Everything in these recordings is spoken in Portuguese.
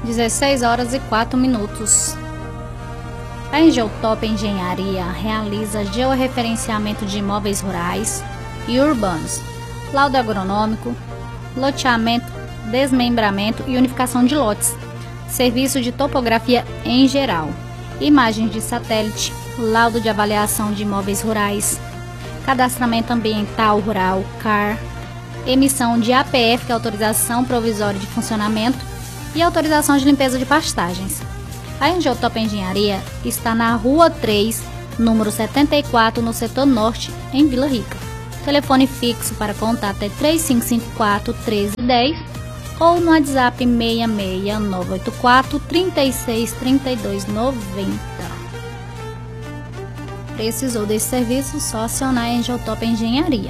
16 horas e 4 minutos. A Engeotop Engenharia realiza georreferenciamento de imóveis rurais e urbanos, laudo agronômico, loteamento, desmembramento e unificação de lotes, serviço de topografia em geral, imagens de satélite, laudo de avaliação de imóveis rurais, cadastramento ambiental rural, CAR, emissão de APF, que é autorização provisória de funcionamento, e autorização de limpeza de pastagens. A Engeotop Engenharia está na Rua 3, número 74, no setor norte, em Vila Rica. Telefone fixo para contato é 3554 1310 ou no WhatsApp 66984 363290. Precisou desse serviço? Só acionar a Engeotop Engenharia.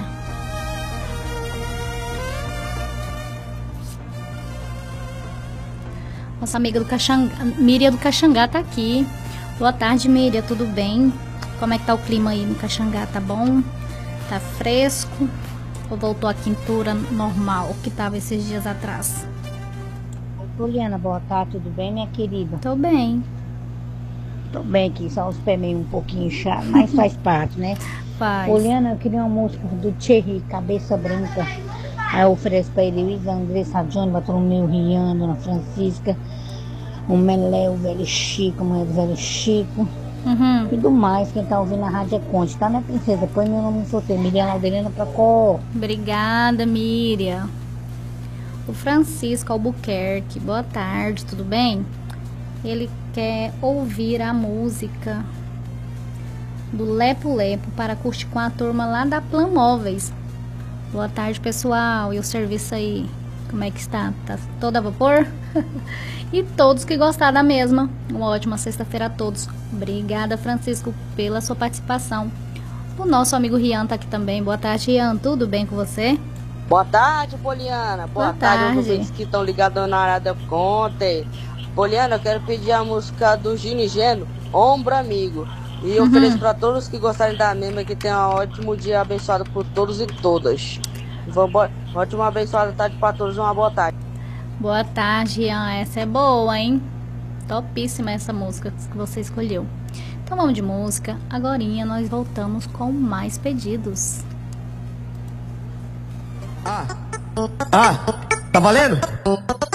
Nossa amiga do Caxangá, Miriam do Caxangá, tá aqui. Boa tarde, Miriam, tudo bem? Como é que tá o clima aí no Caxangá? Tá bom? Tá fresco? Ou voltou a quintura normal que tava esses dias atrás? Juliana, boa tarde, tudo bem, minha querida? Tô bem. Tô bem aqui, só os pés meio um pouquinho inchados, mas faz parte, né? Faz. Juliana, eu queria uma música do Thierry, Cabeça Branca. Aí eu ofereço pra ele, Luiz Andressa, Johnny, Bartolomeu, Rian, Dona Francisca, o Melé, o velho Chico, a mulher do velho Chico. E do mais, quem tá ouvindo a rádio é Conte, tá, né, princesa? Põe meu nome no sorteio, Miriam Laudelena pra cor. Obrigada, Miriam. O Francisco Albuquerque, boa tarde, tudo bem? Ele quer ouvir a música do Lepo Lepo para curtir com a turma lá da Plan Móveis. Boa tarde, pessoal. E o serviço aí, como é que está? Tá todo a vapor? E todos que gostaram da mesma, uma ótima sexta-feira a todos. Obrigada, Francisco, pela sua participação. O nosso amigo Rian tá aqui também. Boa tarde, Rian. Tudo bem com você? Boa tarde, Poliana. Boa tarde aos ouvintes que estão ligados na área Conte. Poliana, eu quero pedir a música do Gino Geno, Ombro Amigo. E eu ofereço para todos que gostarem da mesma, que tenham um ótimo dia abençoado por todos e todas. Ótimo abençoado tarde para todos, uma boa tarde. Boa tarde, Ian. Essa é boa, hein? Topíssima essa música que você escolheu. Então vamos de música. Agorinha nós voltamos com mais pedidos. Tá valendo?